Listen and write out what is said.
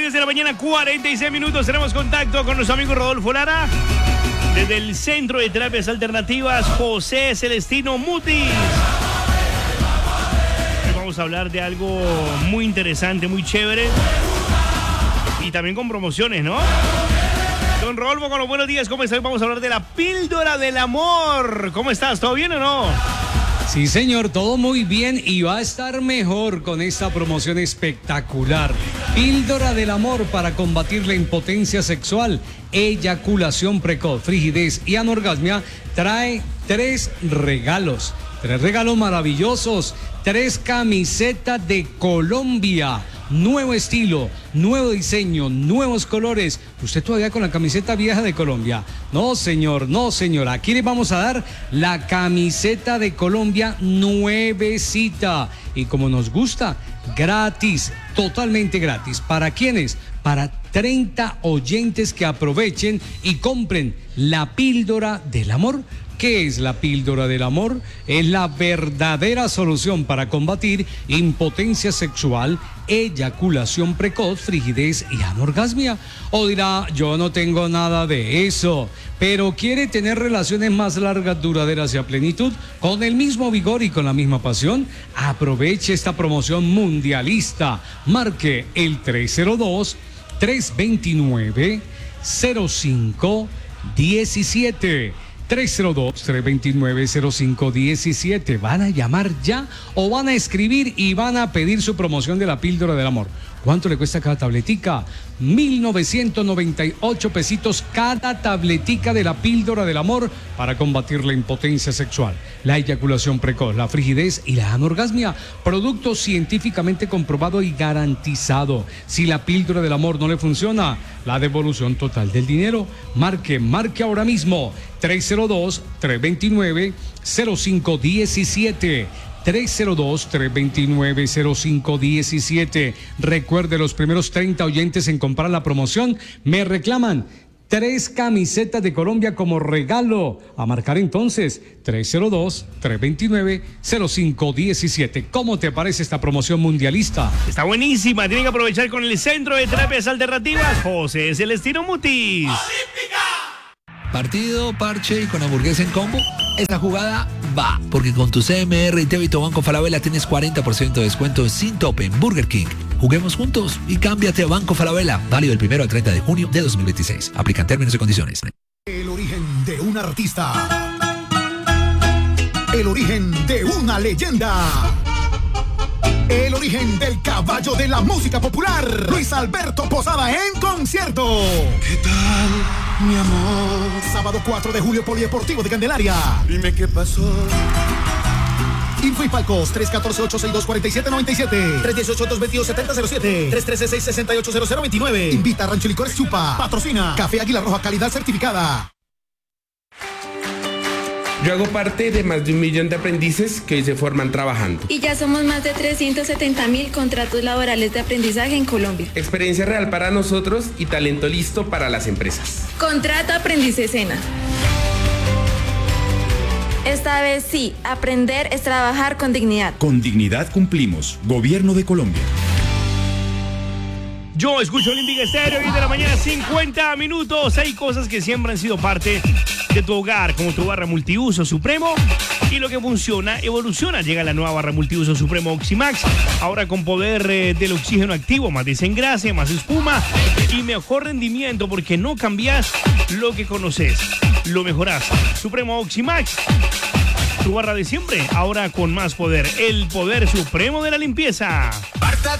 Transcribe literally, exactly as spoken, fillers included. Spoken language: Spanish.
diez de la mañana, cuarenta y seis minutos. Tenemos contacto con nuestro amigo Rodolfo Lara desde el Centro de Terapias Alternativas José Celestino Mutis. Hoy vamos a hablar de algo muy interesante, muy chévere y también con promociones, ¿no? Don Rodolfo, con los buenos días, ¿cómo estás? Vamos a hablar de la píldora del amor. ¿Cómo estás? ¿Todo bien o no? Sí, señor, todo muy bien y va a estar mejor con esta promoción espectacular. Píldora del amor para combatir la impotencia sexual, eyaculación precoz, frigidez y anorgasmia. Trae tres regalos, tres regalos maravillosos, tres camisetas de Colombia. Nuevo estilo, nuevo diseño, nuevos colores. ¿Usted todavía con la camiseta vieja de Colombia? No, señor, no, señor. Aquí le vamos a dar la camiseta de Colombia nuevecita. Y como nos gusta, gratis, totalmente gratis. ¿Para quiénes? Para treinta oyentes que aprovechen y compren la píldora del amor. ¿Qué es la píldora del amor? Es la verdadera solución para combatir impotencia sexual, eyaculación precoz, frigidez y anorgasmia. O dirá, yo no tengo nada de eso, pero quiere tener relaciones más largas, duraderas y a plenitud, con el mismo vigor y con la misma pasión. Aproveche esta promoción mundialista. Marque el tres cero dos, tres dos nueve, cero cinco uno siete. tres cero dos, tres dos nueve, cero cinco uno siete. ¿Van a llamar ya o van a escribir y van a pedir su promoción de la píldora del amor? ¿Cuánto le cuesta cada tabletica? mil novecientos noventa y ocho pesitos cada tabletica de la píldora del amor para combatir la impotencia sexual, la eyaculación precoz, la frigidez y la anorgasmia. Producto científicamente comprobado y garantizado. Si la píldora del amor no le funciona, la devolución total del dinero. Marque, marque ahora mismo. tres cero dos, tres dos nueve, cero cinco uno siete. tres cero dos, tres dos nueve, cero cinco uno siete. Recuerde, los primeros treinta oyentes en comprar la promoción me reclaman tres camisetas de Colombia como regalo. A marcar entonces tres cero dos, tres dos nueve, cero cinco uno siete. ¿Cómo te parece esta promoción mundialista? Está buenísima. Tienen que aprovechar con el Centro de Terapias Alternativas José Celestino Mutis. Partido, parche y con hamburguesa en combo. Esta jugada va, porque con tu C M R y Débito Banco Falabella tienes cuarenta por ciento de descuento sin tope en Burger King. Juguemos juntos y cámbiate a Banco Falabella. Válido del primero al treinta de junio de dos mil veintiséis. Aplican términos y condiciones. El origen de un artista. El origen de una leyenda. El origen del caballo de la música popular. Luis Alberto Posada en concierto. ¿Qué tal, mi amor? Sábado cuatro de julio, Polideportivo de Candelaria. Dime qué pasó. Info y palcos tres uno cuatro, ocho seis dos, cuatro siete nueve siete, tres uno ocho, dos dos cero, siete cero siete, tres uno tres seis, seis ocho cero cero dos nueve. Invita a Rancho Licores Chupa. Patrocina Café Águila Roja, calidad certificada. Yo hago parte de más de un millón de aprendices que hoy se forman trabajando. Y ya somos más de trescientos setenta mil contratos laborales de aprendizaje en Colombia. Experiencia real para nosotros y talento listo para las empresas. Contrato Aprendiz Sena. Esta vez sí, aprender es trabajar con dignidad. Con dignidad cumplimos. Gobierno de Colombia. Yo escucho Olímpica Estéreo, diez de la mañana, cincuenta minutos. Hay cosas que siempre han sido parte de tu hogar, como tu barra multiuso Supremo. Y lo que funciona, evoluciona. Llega la nueva barra multiuso Supremo Oximax. Ahora con poder eh, del oxígeno activo, más desengrase, más espuma y mejor rendimiento, porque no cambias lo que conoces, lo mejorás. Supremo Oximax. Tu barra de siempre, ahora con más poder. El poder supremo de la limpieza. Marta